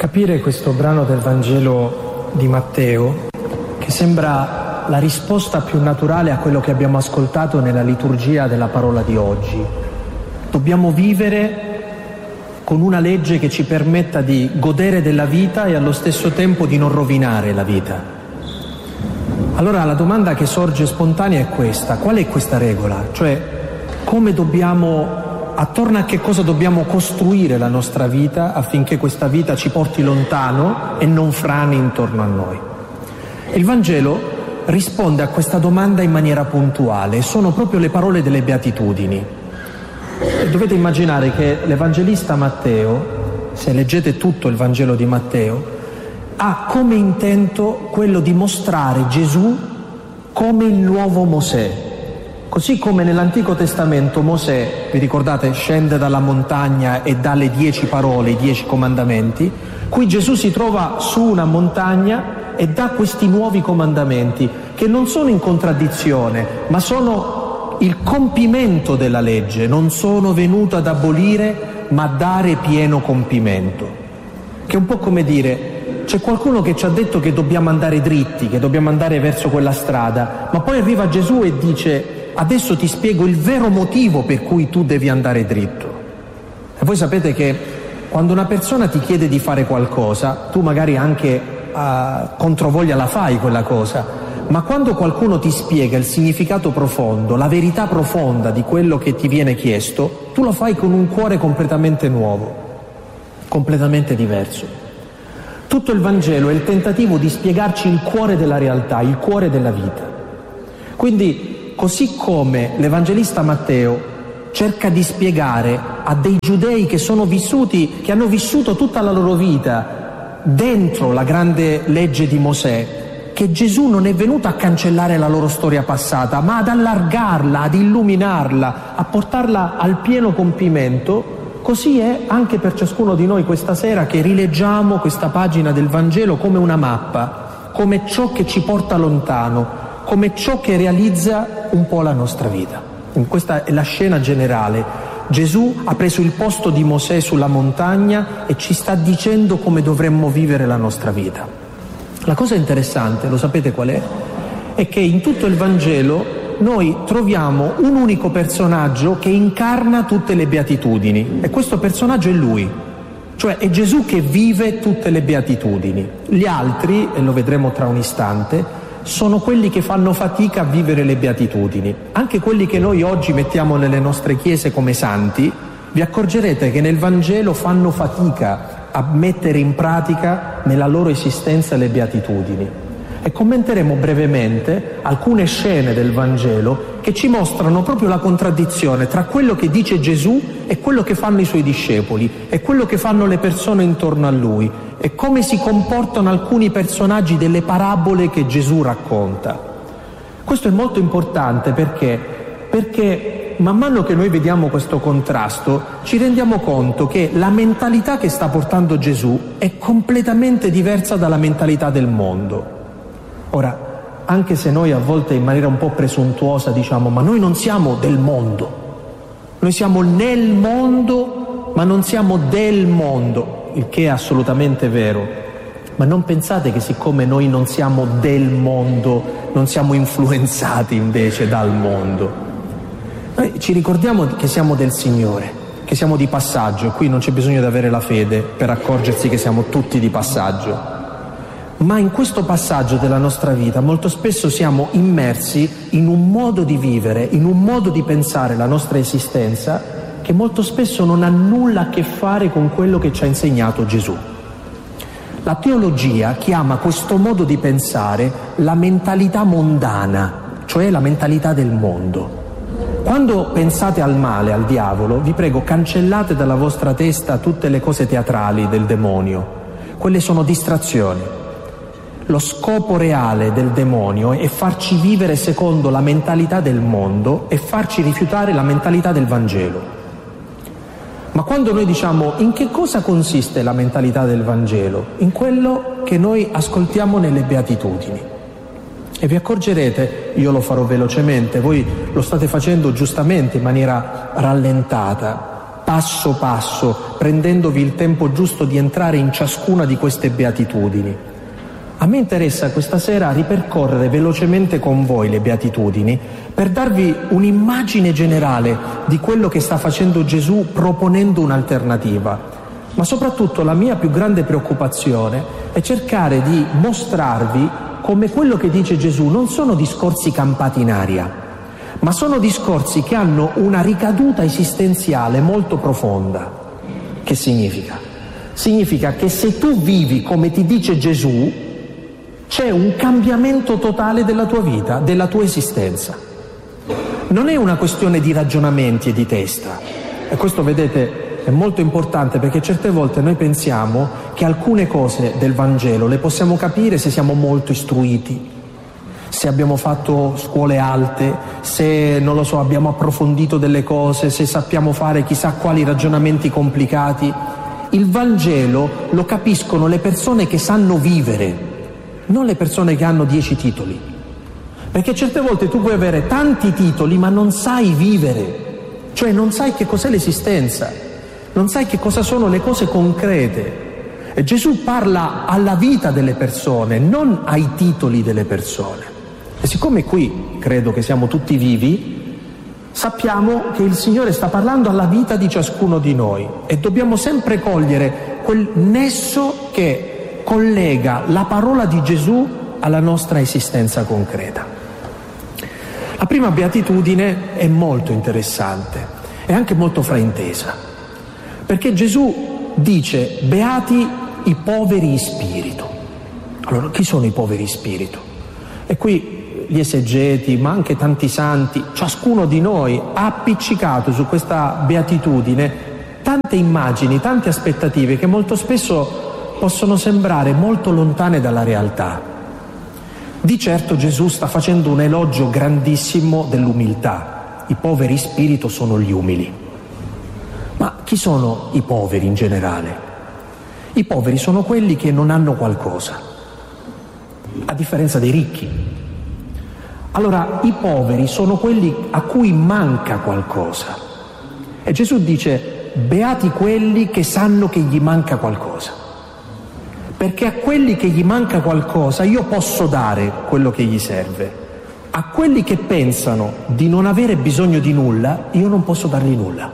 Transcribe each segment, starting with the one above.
capire questo brano del Vangelo di Matteo, che sembra la risposta più naturale a quello che abbiamo ascoltato nella liturgia della parola di oggi. Dobbiamo vivere con una legge che ci permetta di godere della vita e allo stesso tempo di non rovinare la vita. Allora la domanda che sorge spontanea è questa: qual è questa regola? Cioè, come dobbiamo, attorno a che cosa dobbiamo costruire la nostra vita affinché questa vita ci porti lontano e non frani intorno a noi? Il Vangelo risponde a questa domanda in maniera puntuale, sono proprio le parole delle Beatitudini. E dovete immaginare che l'Evangelista Matteo, se leggete tutto il Vangelo di Matteo, ha come intento quello di mostrare Gesù come il nuovo Mosè. Così come nell'Antico Testamento Mosè, vi ricordate, scende dalla montagna e dà le 10 parole, i 10 comandamenti, qui Gesù si trova su una montagna e dà questi nuovi comandamenti che non sono in contraddizione, ma sono il compimento della legge. Non sono venuto ad abolire, ma a dare pieno compimento. Che è un po' come dire, c'è qualcuno che ci ha detto che dobbiamo andare dritti, che dobbiamo andare verso quella strada, ma poi arriva Gesù e dice: adesso ti spiego il vero motivo per cui tu devi andare dritto. E voi sapete che quando una persona ti chiede di fare qualcosa, tu magari anche controvoglia la fai quella cosa, ma quando qualcuno ti spiega il significato profondo, la verità profonda di quello che ti viene chiesto, tu lo fai con un cuore completamente nuovo, completamente diverso. Tutto il Vangelo è il tentativo di spiegarci il cuore della realtà, il cuore della vita. Quindi, così come l'Evangelista Matteo cerca di spiegare a dei giudei che hanno vissuto tutta la loro vita dentro la grande legge di Mosè, che Gesù non è venuto a cancellare la loro storia passata, ma ad allargarla, ad illuminarla, a portarla al pieno compimento. Così è anche per ciascuno di noi questa sera, che rileggiamo questa pagina del Vangelo come una mappa, come ciò che ci porta lontano, come ciò che realizza un po' la nostra vita. Questa è la scena generale. Gesù ha preso il posto di Mosè sulla montagna e ci sta dicendo come dovremmo vivere la nostra vita. La cosa interessante, lo sapete qual è? È che in tutto il Vangelo noi troviamo un unico personaggio che incarna tutte le beatitudini, e questo personaggio è Lui, cioè è Gesù che vive tutte le beatitudini. Gli altri, e lo vedremo tra un istante, sono quelli che fanno fatica a vivere le beatitudini. Anche quelli che noi oggi mettiamo nelle nostre chiese come santi, vi accorgerete che nel Vangelo fanno fatica a mettere in pratica nella loro esistenza le beatitudini. E commenteremo brevemente alcune scene del Vangelo che ci mostrano proprio la contraddizione tra quello che dice Gesù e quello che fanno i suoi discepoli e quello che fanno le persone intorno a lui, e come si comportano alcuni personaggi delle parabole che Gesù racconta. Questo è molto importante perché man mano che noi vediamo questo contrasto ci rendiamo conto che la mentalità che sta portando Gesù è completamente diversa dalla mentalità del mondo. Ora, anche se noi a volte in maniera un po' presuntuosa diciamo: ma noi non siamo del mondo, noi siamo nel mondo ma non siamo del mondo, il che è assolutamente vero, ma non pensate che siccome noi non siamo del mondo non siamo influenzati invece dal mondo. Noi ci ricordiamo che siamo del Signore, che siamo di passaggio. Qui non c'è bisogno di avere la fede per accorgersi che siamo tutti di passaggio. Ma in questo passaggio della nostra vita molto spesso siamo immersi in un modo di vivere, in un modo di pensare la nostra esistenza che molto spesso non ha nulla a che fare con quello che ci ha insegnato Gesù. La teologia chiama questo modo di pensare la mentalità mondana, cioè la mentalità del mondo. Quando pensate al male, al diavolo, vi prego, cancellate dalla vostra testa tutte le cose teatrali del demonio. Quelle sono distrazioni. Lo scopo reale del demonio è farci vivere secondo la mentalità del mondo e farci rifiutare la mentalità del Vangelo. Ma quando noi diciamo in che cosa consiste la mentalità del Vangelo? In quello che noi ascoltiamo nelle Beatitudini. E vi accorgerete, io lo farò velocemente, voi lo state facendo giustamente in maniera rallentata, passo passo, prendendovi il tempo giusto di entrare in ciascuna di queste beatitudini. A me interessa questa sera ripercorrere velocemente con voi le beatitudini per darvi un'immagine generale di quello che sta facendo Gesù proponendo un'alternativa. Ma soprattutto la mia più grande preoccupazione è cercare di mostrarvi come quello che dice Gesù non sono discorsi campati in aria, ma sono discorsi che hanno una ricaduta esistenziale molto profonda. Che significa? Significa che se tu vivi come ti dice Gesù, c'è un cambiamento totale della tua vita, della tua esistenza. Non è una questione di ragionamenti e di testa. E questo, vedete, è molto importante, perché certe volte noi pensiamo che alcune cose del Vangelo le possiamo capire se siamo molto istruiti, se abbiamo fatto scuole alte, se, non lo so, abbiamo approfondito delle cose, se sappiamo fare chissà quali ragionamenti complicati. Il Vangelo lo capiscono le persone che sanno vivere, non le persone che hanno 10 titoli. Perché certe volte tu puoi avere tanti titoli ma non sai vivere, cioè non sai che cos'è l'esistenza, non sai che cosa sono le cose concrete. E Gesù parla alla vita delle persone, non ai titoli delle persone. E siccome qui credo che siamo tutti vivi, sappiamo che il Signore sta parlando alla vita di ciascuno di noi e dobbiamo sempre cogliere quel nesso che collega la parola di Gesù alla nostra esistenza concreta. La prima beatitudine è molto interessante e anche molto fraintesa, perché Gesù dice: beati i poveri in spirito. Allora, chi sono i poveri in spirito? E qui gli esegeti, ma anche tanti santi, ciascuno di noi ha appiccicato su questa beatitudine tante immagini, tante aspettative che molto spesso possono sembrare molto lontane dalla realtà. Di certo Gesù sta facendo un elogio grandissimo dell'umiltà. I poveri in spirito sono gli umili. Ma chi sono i poveri in generale? I poveri sono quelli che non hanno qualcosa, a differenza dei ricchi. Allora, i poveri sono quelli a cui manca qualcosa. E Gesù dice: beati quelli che sanno che gli manca qualcosa. Perché a quelli che gli manca qualcosa io posso dare quello che gli serve. A quelli che pensano di non avere bisogno di nulla, io non posso dargli nulla.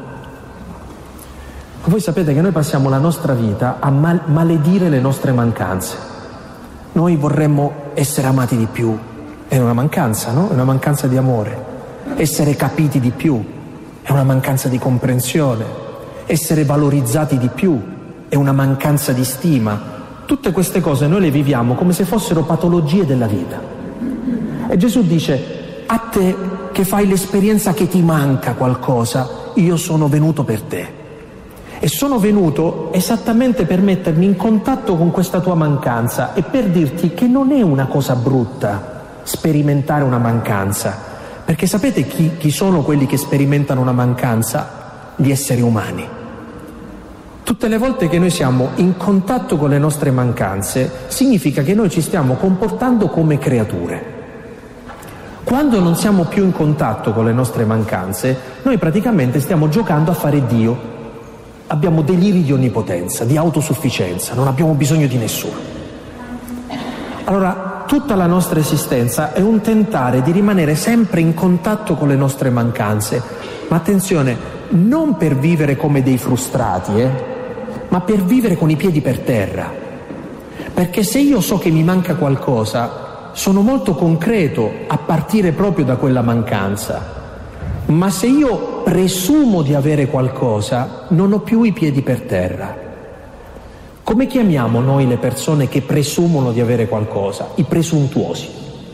Voi sapete che noi passiamo la nostra vita a maledire le nostre mancanze. Noi vorremmo essere amati di più. È una mancanza, no? È una mancanza di amore. Essere capiti di più è una mancanza di comprensione. Essere valorizzati di più è una mancanza di stima. Tutte queste cose noi le viviamo come se fossero patologie della vita. E Gesù dice: a te che fai l'esperienza che ti manca qualcosa, io sono venuto per te. E sono venuto esattamente per mettermi in contatto con questa tua mancanza e per dirti che non è una cosa brutta sperimentare una mancanza. Perché sapete chi sono quelli che sperimentano una mancanza? Gli esseri umani. Tutte le volte che noi siamo in contatto con le nostre mancanze, significa che noi ci stiamo comportando come creature. Quando non siamo più in contatto con le nostre mancanze, noi praticamente stiamo giocando a fare Dio. Abbiamo deliri di onnipotenza, di autosufficienza, non abbiamo bisogno di nessuno. Allora, tutta la nostra esistenza è un tentare di rimanere sempre in contatto con le nostre mancanze. Ma attenzione, non per vivere come dei frustrati, ma per vivere con i piedi per terra. Perché se io so che mi manca qualcosa, sono molto concreto a partire proprio da quella mancanza. Ma se io presumo di avere qualcosa, non ho più i piedi per terra. Come chiamiamo noi le persone che presumono di avere qualcosa? I presuntuosi.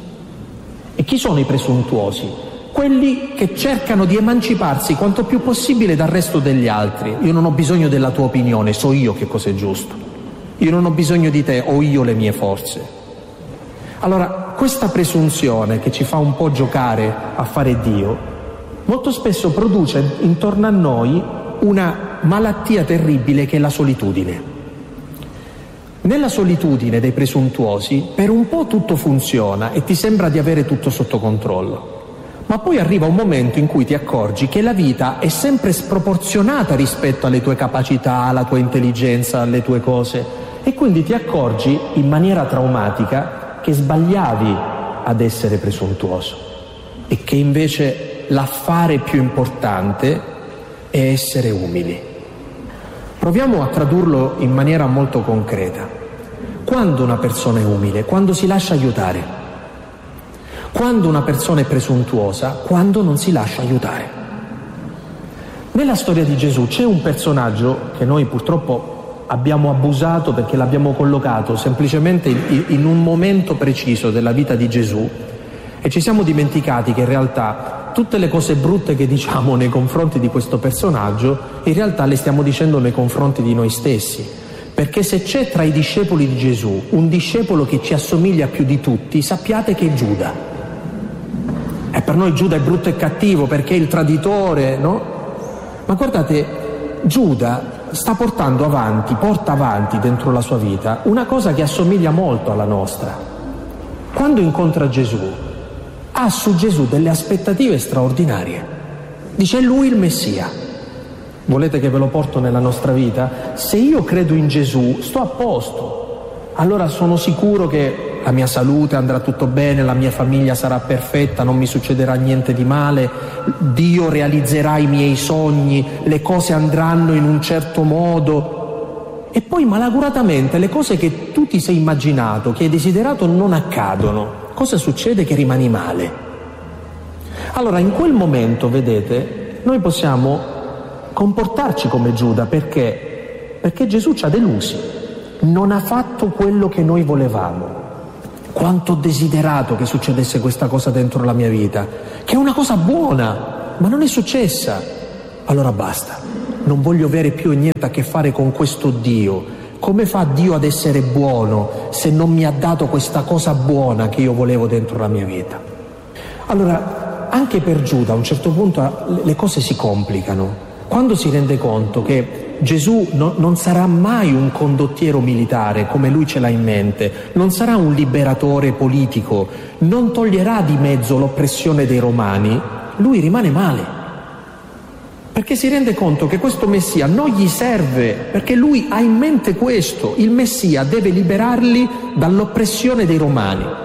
E chi sono i presuntuosi? Quelli che cercano di emanciparsi quanto più possibile dal resto degli altri. Io non ho bisogno della tua opinione, so io che cos'è giusto. Io non ho bisogno di te, ho io le mie forze. Allora, questa presunzione che ci fa un po' giocare a fare Dio, molto spesso produce intorno a noi una malattia terribile che è la solitudine. Nella solitudine dei presuntuosi, per un po' tutto funziona e ti sembra di avere tutto sotto controllo. Ma poi arriva un momento in cui ti accorgi che la vita è sempre sproporzionata rispetto alle tue capacità, alla tua intelligenza, alle tue cose, e quindi ti accorgi in maniera traumatica che sbagliavi ad essere presuntuoso e che invece l'affare più importante è essere umili. Proviamo a tradurlo in maniera molto concreta. Quando una persona è umile? Quando si lascia aiutare. Quando una persona è presuntuosa? Quando non si lascia aiutare. Nella storia di Gesù c'è un personaggio che noi purtroppo abbiamo abusato perché l'abbiamo collocato semplicemente in un momento preciso della vita di Gesù e ci siamo dimenticati che in realtà tutte le cose brutte che diciamo nei confronti di questo personaggio in realtà le stiamo dicendo nei confronti di noi stessi, perché se c'è tra i discepoli di Gesù un discepolo che ci assomiglia più di tutti, sappiate che è Giuda. E per noi Giuda è brutto e cattivo perché è il traditore, no? Ma guardate, Giuda porta avanti dentro la sua vita una cosa che assomiglia molto alla nostra. Quando incontra Gesù, ha su Gesù delle aspettative straordinarie. Dice: è lui il Messia. Volete che ve lo porto nella nostra vita? Se io credo in Gesù, sto a posto. Allora sono sicuro che la mia salute andrà tutto bene, la mia famiglia sarà perfetta, non mi succederà niente di male, Dio realizzerà i miei sogni, le cose andranno in un certo modo. E poi malauguratamente le cose che tu ti sei immaginato, che hai desiderato, non accadono. Cosa succede? Che rimani male. Allora in quel momento, vedete, noi possiamo comportarci come Giuda perché Gesù ci ha delusi, non ha fatto quello che noi volevamo. Quanto ho desiderato che succedesse questa cosa dentro la mia vita, che è una cosa buona, ma non è successa. Allora basta, non voglio avere più niente a che fare con questo Dio. Come fa Dio ad essere buono se non mi ha dato questa cosa buona che io volevo dentro la mia vita? Allora, anche per Giuda a un certo punto le cose si complicano. Quando si rende conto che Gesù non sarà mai un condottiero militare come lui ce l'ha in mente, non sarà un liberatore politico, non toglierà di mezzo l'oppressione dei romani, lui rimane male. Perché si rende conto che questo Messia non gli serve, perché lui ha in mente questo: il Messia deve liberarli dall'oppressione dei romani.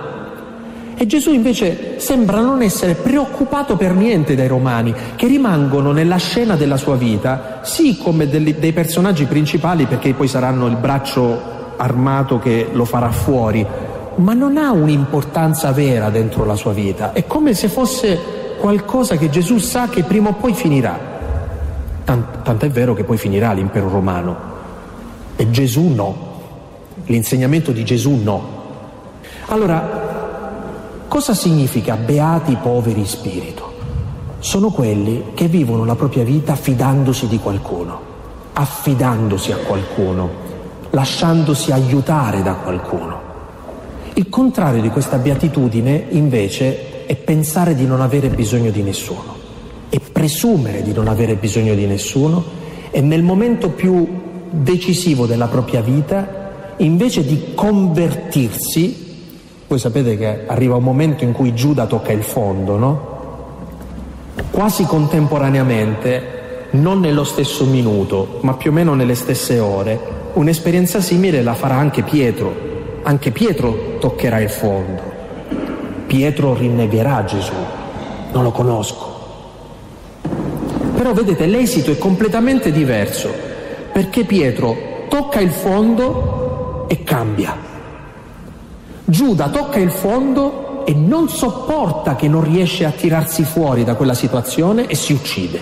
E Gesù invece sembra non essere preoccupato per niente dai romani, che rimangono nella scena della sua vita, sì come dei personaggi principali, perché poi saranno il braccio armato che lo farà fuori, ma non ha un'importanza vera dentro la sua vita. È come se fosse qualcosa che Gesù sa che prima o poi finirà. Tant'è vero che poi finirà l'impero romano. E Gesù no. L'insegnamento di Gesù no. Allora, cosa significa beati i poveri in spirito? Sono quelli che vivono la propria vita fidandosi di qualcuno, affidandosi a qualcuno, lasciandosi aiutare da qualcuno. Il contrario di questa beatitudine, invece, è pensare di non avere bisogno di nessuno, è presumere di non avere bisogno di nessuno e nel momento più decisivo della propria vita, invece di convertirsi. Voi sapete che arriva un momento in cui Giuda tocca il fondo, no? Quasi contemporaneamente, non nello stesso minuto, ma più o meno nelle stesse ore, un'esperienza simile la farà anche Pietro. Anche Pietro toccherà il fondo. Pietro rinnegherà Gesù. Non lo conosco. Però vedete, l'esito è completamente diverso, perché Pietro tocca il fondo e cambia. Giuda tocca il fondo e non sopporta che non riesce a tirarsi fuori da quella situazione e si uccide.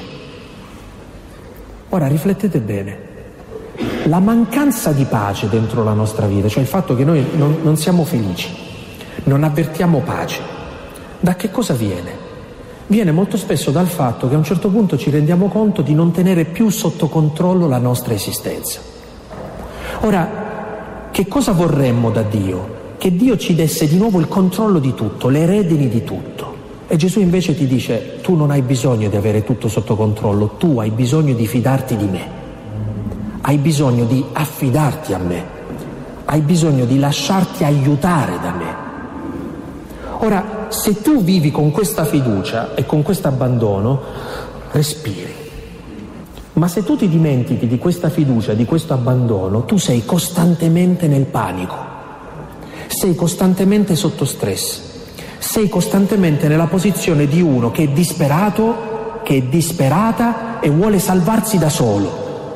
Ora riflettete bene, la mancanza di pace dentro la nostra vita, cioè il fatto che noi non siamo felici, non avvertiamo pace, da che cosa viene? Viene molto spesso dal fatto che a un certo punto ci rendiamo conto di non tenere più sotto controllo la nostra esistenza. Ora, che cosa vorremmo da Dio? Che Dio ci desse di nuovo il controllo di tutto, le redini di tutto. E Gesù invece ti dice: tu non hai bisogno di avere tutto sotto controllo, tu hai bisogno di fidarti di me, hai bisogno di affidarti a me, hai bisogno di lasciarti aiutare da me. Ora, se tu vivi con questa fiducia e con questo abbandono, respiri. Ma se tu ti dimentichi di questa fiducia, di questo abbandono, tu sei costantemente nel panico, sei costantemente sotto stress, sei costantemente nella posizione di uno che è disperato, che è disperata e vuole salvarsi da solo.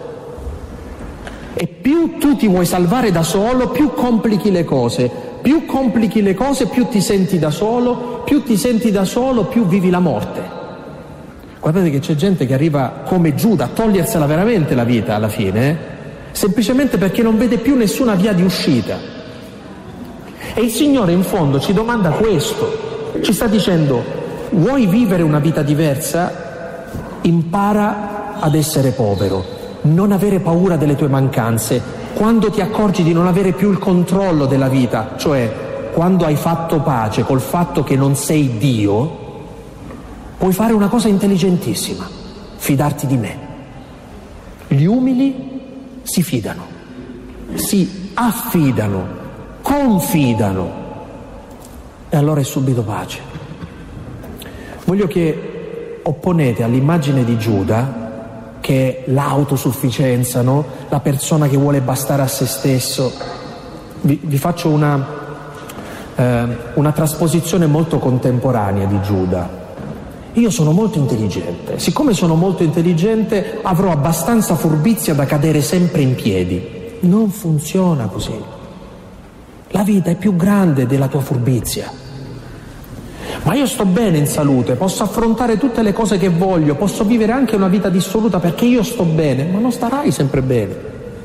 E più tu ti vuoi salvare da solo, più complichi le cose, più ti senti da solo, più ti senti da solo, più vivi la morte. Guardate che c'è gente che arriva come Giuda a togliersela veramente la vita alla fine, semplicemente perché non vede più nessuna via di uscita. E il Signore in fondo ci domanda questo, ci sta dicendo: vuoi vivere una vita diversa? Impara ad essere povero, non avere paura delle tue mancanze. Quando ti accorgi di non avere più il controllo della vita, cioè quando hai fatto pace col fatto che non sei Dio, puoi fare una cosa intelligentissima: fidarti di me. Gli umili si fidano, si affidano, confidano, e allora è subito pace. Voglio che opponete all'immagine di Giuda, che è l'autosufficienza, no? La persona che vuole bastare a se stesso. Vi faccio una trasposizione molto contemporanea di Giuda. Io sono molto intelligente, siccome sono molto intelligente avrò abbastanza furbizia da cadere sempre in piedi. Non funziona così. La vita è più grande della tua furbizia. Ma io sto bene in salute, posso affrontare tutte le cose che voglio, posso vivere anche una vita dissoluta perché io sto bene, ma non starai sempre bene.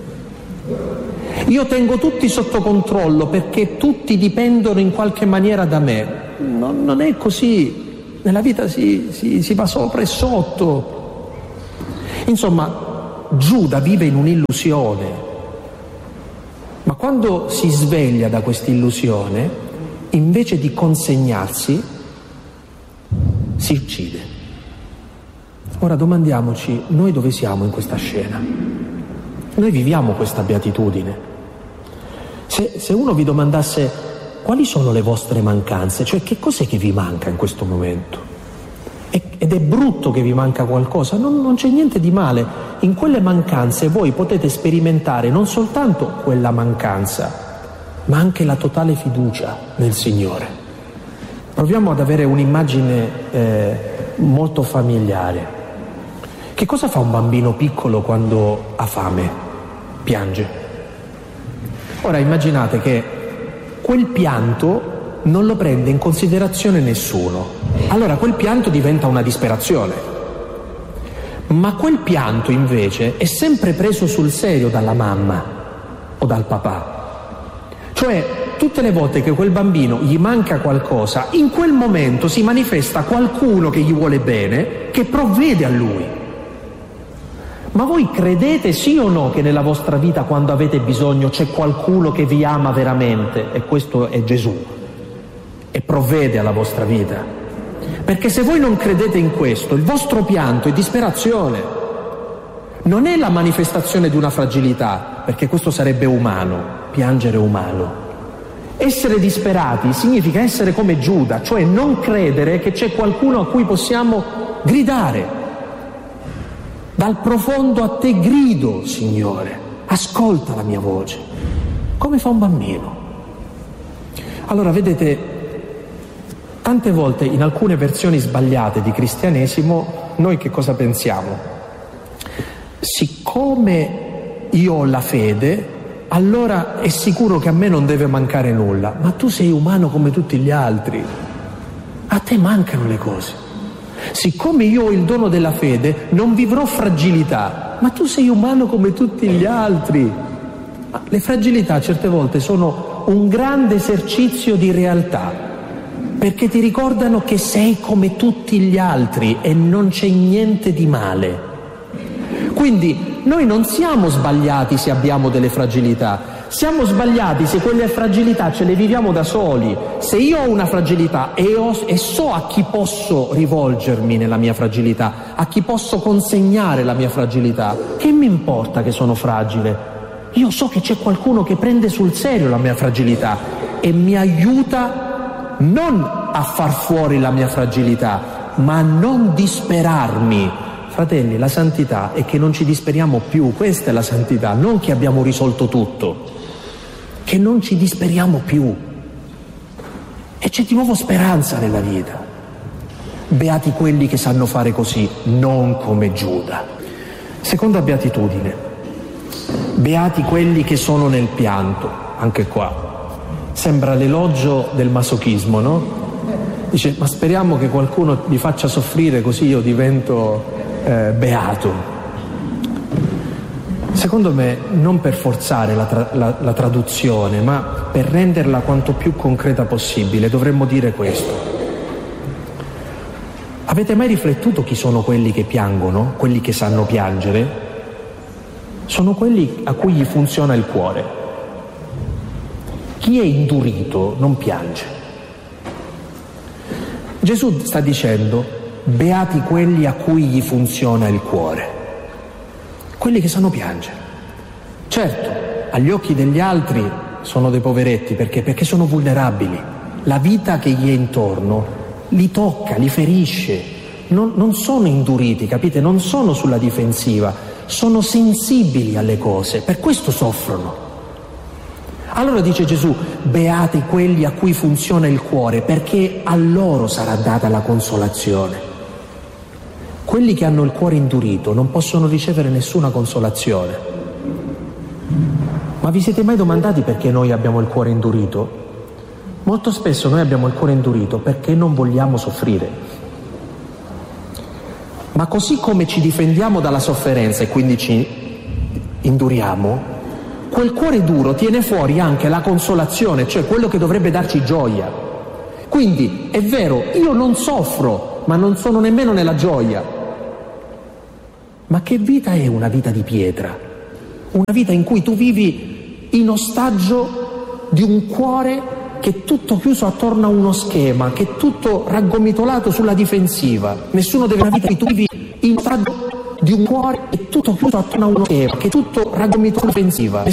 Io tengo tutti sotto controllo perché tutti dipendono in qualche maniera da me. Non è così. Nella vita si va sopra e sotto. Insomma, Giuda vive in un'illusione, ma quando si sveglia da questa illusione, invece di consegnarsi, si uccide. Ora domandiamoci, noi dove siamo in questa scena? Noi viviamo questa beatitudine. Se uno vi domandasse: quali sono le vostre mancanze? Cioè, che cos'è che vi manca in questo momento? Ed è brutto che vi manca qualcosa, non c'è niente di male. In quelle mancanze voi potete sperimentare non soltanto quella mancanza, ma anche la totale fiducia nel Signore. Proviamo ad avere un'immagine molto familiare. Che cosa fa un bambino piccolo quando ha fame? Piange. Ora immaginate che quel pianto non lo prende in considerazione nessuno. Allora quel pianto diventa una disperazione. Ma quel pianto invece è sempre preso sul serio dalla mamma o dal papà. Cioè, tutte le volte che quel bambino gli manca qualcosa, in quel momento si manifesta qualcuno che gli vuole bene, che provvede a lui. Ma voi credete sì o no che nella vostra vita, quando avete bisogno, c'è qualcuno che vi ama veramente? E questo è Gesù, e provvede alla vostra vita. Perché se voi non credete in questo, il vostro pianto è disperazione. Non è la manifestazione di una fragilità, perché questo sarebbe umano, piangere è umano. Essere disperati significa essere come Giuda, cioè non credere che c'è qualcuno a cui possiamo gridare. Dal profondo a te grido, Signore, ascolta la mia voce, come fa un bambino. Allora, vedete, tante volte in alcune versioni sbagliate di cristianesimo noi che cosa pensiamo? Siccome io ho la fede, allora è sicuro che a me non deve mancare nulla. Ma tu sei umano come tutti gli altri, a te mancano le cose. Siccome io ho il dono della fede, non vivrò fragilità, ma tu sei umano come tutti gli altri. Le fragilità certe volte sono un grande esercizio di realtà, perché ti ricordano che sei come tutti gli altri e non c'è niente di male. Quindi noi non siamo sbagliati se abbiamo delle fragilità, siamo sbagliati se quelle fragilità ce le viviamo da soli. Se io ho una fragilità e so a chi posso rivolgermi nella mia fragilità, a chi posso consegnare la mia fragilità, che mi importa che sono fragile? Io so che c'è qualcuno che prende sul serio la mia fragilità e mi aiuta non a far fuori la mia fragilità, ma a non disperarmi. Fratelli, la santità è che non ci disperiamo più, questa è la santità, non che abbiamo risolto tutto, che non ci disperiamo più. E c'è di nuovo speranza nella vita. Beati quelli che sanno fare così, non come Giuda. Seconda beatitudine, beati quelli che sono nel pianto. Anche qua sembra l'elogio del masochismo, no? Dice, ma speriamo che qualcuno li faccia soffrire così io divento beato. Secondo me non per forzare la traduzione, ma per renderla quanto più concreta possibile, dovremmo dire questo. Avete mai riflettuto chi sono quelli che piangono, quelli che sanno piangere? Sono quelli a cui gli funziona il cuore. Chi è indurito non piange. Gesù sta dicendo, beati quelli a cui gli funziona il cuore, quelli che sanno piangere. Certo, agli occhi degli altri sono dei poveretti, perché sono vulnerabili. La vita che gli è intorno li tocca, li ferisce. Non sono induriti, capite? Non sono sulla difensiva, sono sensibili alle cose, per questo soffrono. Allora dice Gesù, beati quelli a cui funziona il cuore, perché a loro sarà data la consolazione. Quelli che hanno il cuore indurito non possono ricevere nessuna consolazione. Ma vi siete mai domandati perché noi abbiamo il cuore indurito? Molto spesso noi abbiamo il cuore indurito perché non vogliamo soffrire. Ma così come ci difendiamo dalla sofferenza e quindi ci induriamo, quel cuore duro tiene fuori anche la consolazione, cioè quello che dovrebbe darci gioia. Quindi è vero, io non soffro, ma non sono nemmeno nella gioia. Ma che vita è una vita di pietra? Una vita in cui tu vivi in ostaggio di un cuore che è tutto chiuso attorno a uno schema, che è tutto raggomitolato sulla difensiva. Nessuno deve una vita in cui tu vivi in ostaggio di un cuore che è tutto chiuso attorno a uno schema, che è tutto raggomitolato sulla difensiva.